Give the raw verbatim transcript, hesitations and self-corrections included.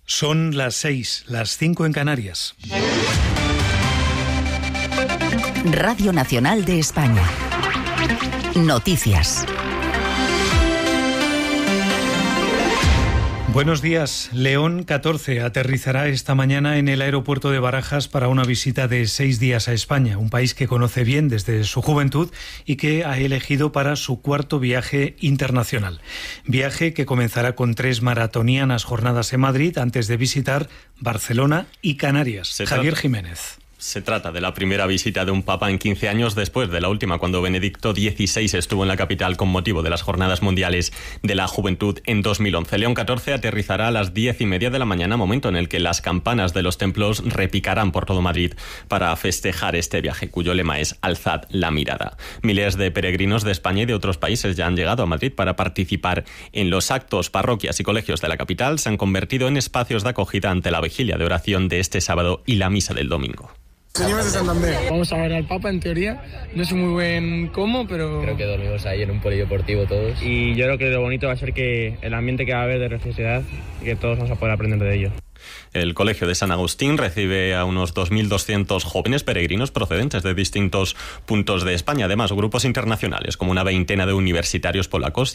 Son las seis, las cinco en Canarias. Radio Nacional de España. Noticias. Buenos días. León catorce aterrizará esta mañana en el aeropuerto de Barajas para una visita de seis días a España, un país que conoce bien desde su juventud y que ha elegido para su cuarto viaje internacional. Viaje que comenzará con tres maratonianas jornadas en Madrid antes de visitar Barcelona y Canarias. Se Javier trata... Jiménez. Se trata de la primera visita de un papa en quince años después de la última, cuando Benedicto dieciséis estuvo en la capital con motivo de las Jornadas Mundiales de la Juventud en dos mil once. León catorce aterrizará a las diez y media de la mañana, momento en el que las campanas de los templos repicarán por todo Madrid para festejar este viaje, cuyo lema es Alzad la mirada. Miles de peregrinos de España y de otros países ya han llegado a Madrid para participar en los actos. Parroquias y colegios de la capital se han convertido en espacios de acogida ante la vigilia de oración de este sábado y la misa del domingo. Venimos de Santander. Vamos a ver al Papa, en teoría. No sé muy bien cómo, pero... Creo que dormimos ahí en un polideportivo todos. Y yo creo que lo bonito va a ser que el ambiente que va a haber de religiosidad, que todos vamos a poder aprender de ello. El Colegio de San Agustín recibe a unos dos mil doscientos jóvenes peregrinos procedentes de distintos puntos de España. Además, grupos internacionales, como una veintena de universitarios polacos,